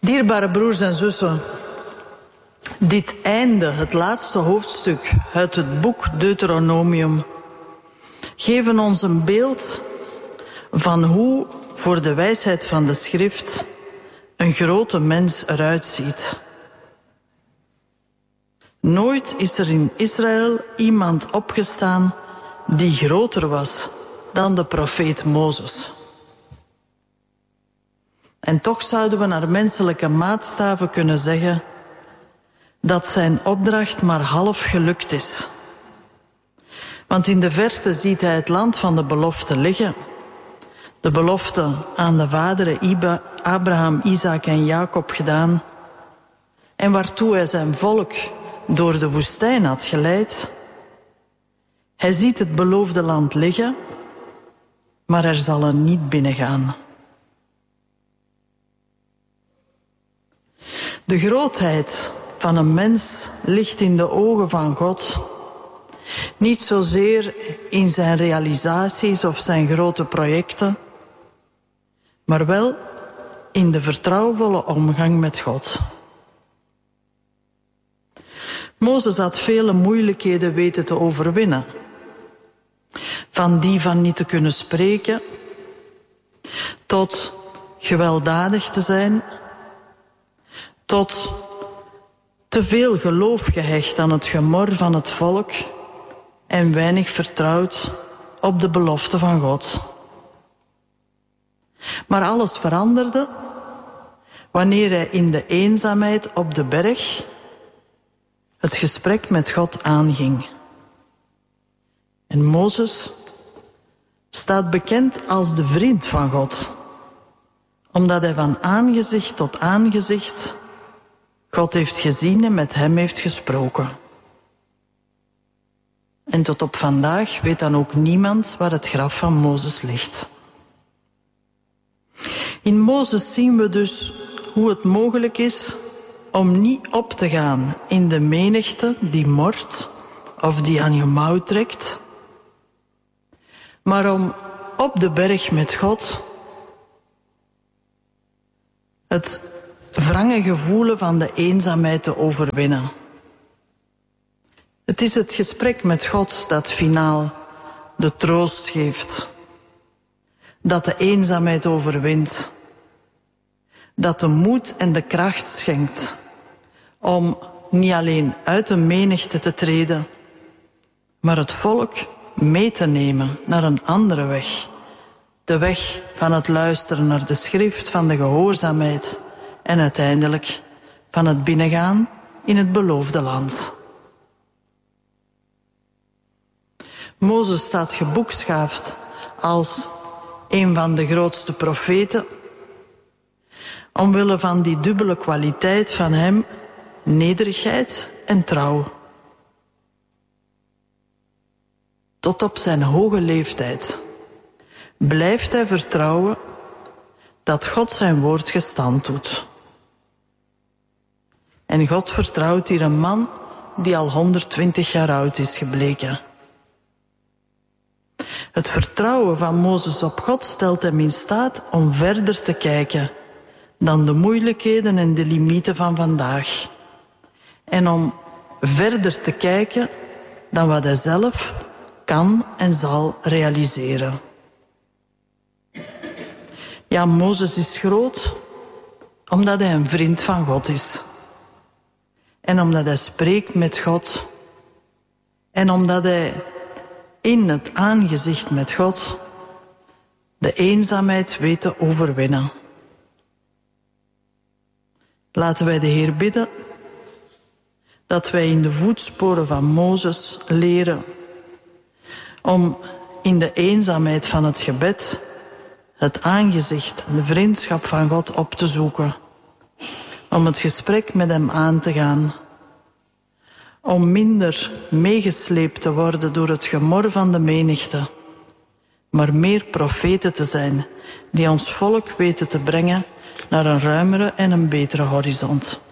Dierbare broers en zussen, dit einde, het laatste hoofdstuk uit het boek Deuteronomium, geven ons een beeld van hoe voor de wijsheid van de schrift een grote mens eruit ziet. Nooit is er in Israël iemand opgestaan die groter was dan de profeet Mozes. En toch zouden we naar menselijke maatstaven kunnen zeggen dat zijn opdracht maar half gelukt is. Want in de verte ziet hij het land van de belofte liggen. De belofte aan de vaderen Abraham, Isaac en Jacob gedaan. En waartoe hij zijn volk door de woestijn had geleid. Hij ziet het beloofde land liggen, maar er zal er niet binnengaan. De grootheid van een mens ligt in de ogen van God. Niet zozeer in zijn realisaties of zijn grote projecten, maar wel in de vertrouwvolle omgang met God. Mozes had vele moeilijkheden weten te overwinnen. Van die van niet te kunnen spreken, tot gewelddadig te zijn, tot te veel geloof gehecht aan het gemor van het volk en weinig vertrouwd op de belofte van God. Maar alles veranderde wanneer hij in de eenzaamheid op de berg het gesprek met God aanging. En Mozes staat bekend als de vriend van God, omdat hij van aangezicht tot aangezicht God heeft gezien en met hem heeft gesproken. En tot op vandaag weet dan ook niemand waar het graf van Mozes ligt. In Mozes zien we dus hoe het mogelijk is om niet op te gaan in de menigte die mort of die aan je mouw trekt, maar om op de berg met God het wrange gevoelen van de eenzaamheid te overwinnen. Het is het gesprek met God dat finaal de troost geeft, dat de eenzaamheid overwint, dat de moed en de kracht schenkt om niet alleen uit de menigte te treden, maar het volk mee te nemen naar een andere weg. De weg van het luisteren naar de schrift, van de gehoorzaamheid en uiteindelijk van het binnengaan in het beloofde land. Mozes staat geboekschaafd als een van de grootste profeten, omwille van die dubbele kwaliteit van hem, nederigheid en trouw. Tot op zijn hoge leeftijd blijft hij vertrouwen dat God zijn woord gestand doet. En God vertrouwt hier een man die al 120 jaar oud is gebleken. Het vertrouwen van Mozes op God stelt hem in staat om verder te kijken dan de moeilijkheden en de limieten van vandaag. En om verder te kijken dan wat hij zelf kan en zal realiseren. Ja, Mozes is groot omdat hij een vriend van God is. En omdat hij spreekt met God. En omdat hij in het aangezicht met God de eenzaamheid weet te overwinnen. Laten wij de Heer bidden dat wij in de voetsporen van Mozes leren om in de eenzaamheid van het gebed het aangezicht, de vriendschap van God op te zoeken. Om het gesprek met hem aan te gaan. Om minder meegesleept te worden door het gemor van de menigte. Maar meer profeten te zijn die ons volk weten te brengen naar een ruimere en een betere horizont.